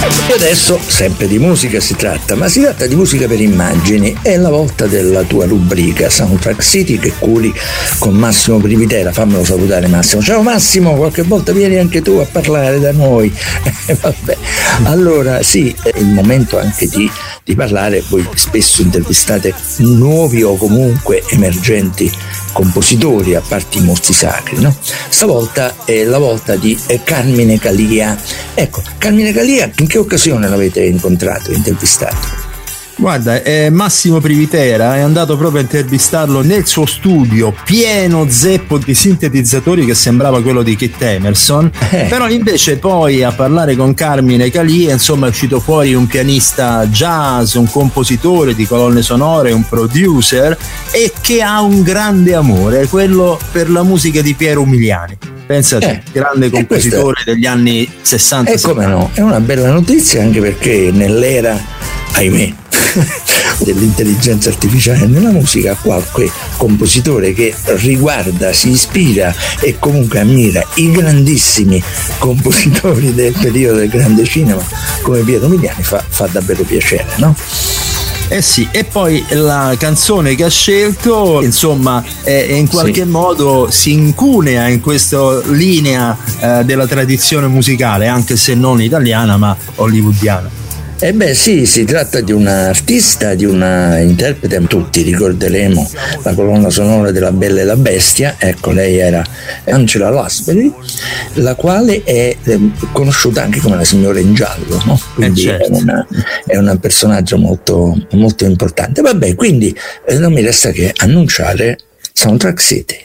E adesso sempre di musica si tratta, ma si tratta di musica per immagini. È la volta della tua rubrica Soundtrack City che curi con Massimo Privitera. Fammelo salutare, Massimo. Ciao Massimo, qualche volta vieni anche tu a parlare da noi. Vabbè. Allora sì, è il momento anche di parlare. Voi spesso intervistate nuovi o comunque emergenti compositori, a parte i mostri sacri, no? Stavolta è la volta di Carmine Calia. Ecco, Carmine Calia, in che occasione l'avete incontrato, intervistato? Guarda, Massimo Privitera è andato proprio a intervistarlo nel suo studio pieno zeppo di sintetizzatori che sembrava quello di Keith Emerson, però invece poi a parlare con Carmine Calia, insomma, è uscito fuori un pianista jazz, un compositore di colonne sonore, un producer, e che ha un grande amore, quello per la musica di Piero Umiliani. Pensate, grande compositore degli anni 60. E come no, è una bella notizia, anche perché nell'era, ahimè, dell'intelligenza artificiale nella musica, qualche compositore che riguarda, si ispira e comunque ammira i grandissimi compositori del periodo del grande cinema come Piero Umiliani fa davvero piacere, no? Eh sì, e poi la canzone che ha scelto, insomma, in qualche modo si incunea in questa linea della tradizione musicale, anche se non italiana ma hollywoodiana. Eh beh sì, si tratta di una artista, di una interprete, tutti ricorderemo la colonna sonora della Bella e la Bestia. Ecco, lei era Angela Lansbury, la quale è conosciuta anche come la signora in giallo, no? Quindi certo. è un personaggio molto, molto importante. Vabbè, quindi non mi resta che annunciare Soundtrack City.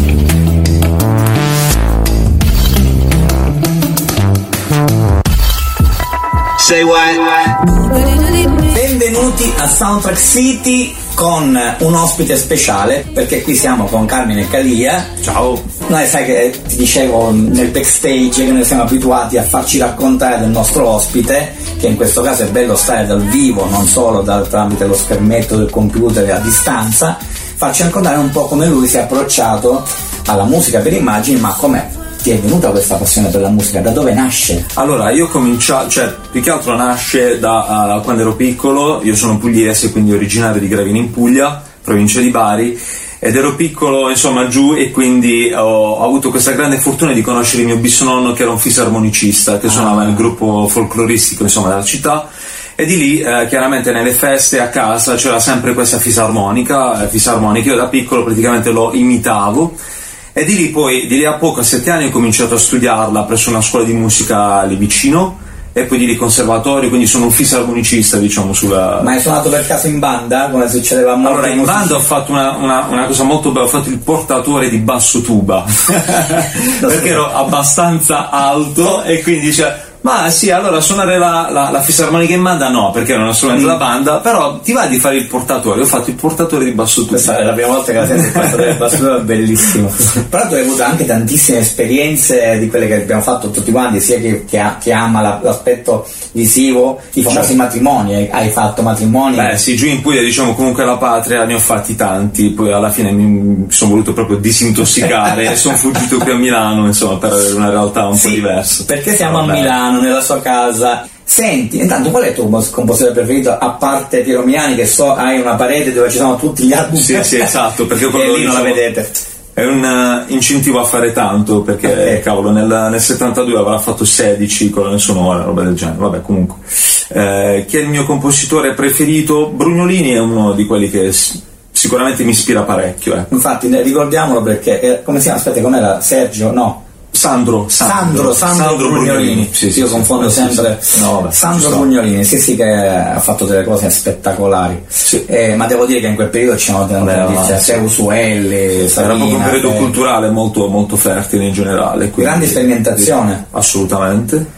Say what? Benvenuti a Soundtrack City con un ospite speciale, perché qui siamo con Carmine Calia. Ciao. Noi sai che ti dicevo nel backstage che noi siamo abituati a farci raccontare del nostro ospite, che in questo caso è bello stare dal vivo, non solo tramite lo schermetto del computer a distanza, farci raccontare un po' come lui si è approcciato alla musica per immagini, ma com'è. Ti è venuta questa passione per la musica? Da dove nasce? Allora, io ho cominciato, più che altro nasce da quando ero piccolo. Io sono pugliese, quindi originario di Gravina in Puglia, provincia di Bari, ed ero piccolo, insomma, giù, e quindi ho avuto questa grande fortuna di conoscere il mio bisnonno, che era un fisarmonicista, che suonava nel gruppo folcloristico, insomma, della città. E di lì, chiaramente, nelle feste a casa c'era sempre questa fisarmonica. Io da piccolo praticamente lo imitavo. E di lì a poco, a 7 anni, ho cominciato a studiarla presso una scuola di musica lì vicino, e poi di lì conservatorio, quindi sono un fisarmonicista, diciamo, sulla... Ma hai suonato per caso in banda, come succedeva a molti? Allora, in banda ho fatto una cosa molto bella, ho fatto il portatore di basso tuba, perché ero abbastanza alto, e quindi ma sì, allora suonare la fisarmonica in banda no, perché era uno strumento da banda, però ti va di fare il portatore? Ho fatto il portatore di basso tuba. Questa è la prima volta che la sento, il portatore di basso tuba, bellissimo. Però tu hai avuto anche tantissime esperienze di quelle che abbiamo fatto tutti quanti, sia che ama l'aspetto visivo, i famosi matrimoni. Hai fatto matrimoni? Beh sì, giù in Puglia, diciamo, comunque la patria, ne ho fatti tanti, poi alla fine mi sono voluto proprio disintossicare e sono fuggito qui a Milano, insomma, per avere una realtà un po' diversa. Perché siamo a Milano, nella sua casa. Senti, intanto, qual è il tuo compositore preferito, a parte Piero Umiliani, che so hai una parete dove ci sono tutti gli album? Sì, esatto, perché quello lì non la vedete. È un incentivo a fare tanto, perché cavolo, nel 72 avrà fatto 16 colonne sonore, roba del genere. Vabbè, comunque, chi è il mio compositore preferito? Brugnolini è uno di quelli che sicuramente mi ispira parecchio, Infatti, ricordiamolo, perché come si chiama? Aspetta, com'era? Sergio? No, Sandro Brugnolini. Sì, io confondo sempre. No, Sandro Brugnolini, sì, che ha fatto delle cose spettacolari. Sì. Ma devo dire che in quel periodo c'erano delle Usuelli, era proprio un periodo culturale molto, molto fertile in generale. Grande sperimentazione. Assolutamente.